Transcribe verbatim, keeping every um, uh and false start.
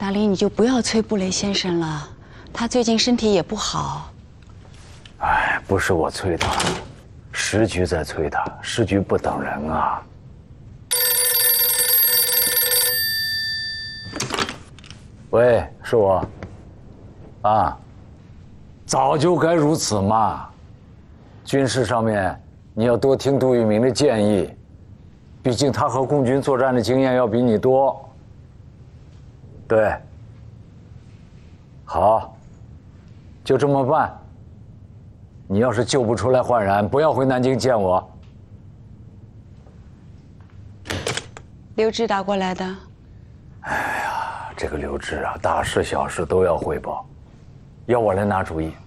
大林，你就不要催布雷先生了，他最近身体也不好。 哎，不是我催他，时局在催他，时局不等人啊。喂，是我。啊，早就该如此嘛。军事上面，你要多听杜聿明的建议，毕竟他和共军作战的经验要比你多。对，好，就这么办。你要是救不出来焕然，不要回南京见我。 刘志打过来的。 哎呀，这个刘志啊，大事小事都要汇报，要我来拿主意。